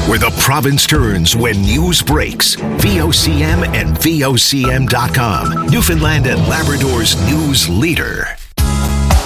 where the province turns when news breaks. VOCM and VOCM.com, Newfoundland and Labrador's news leader.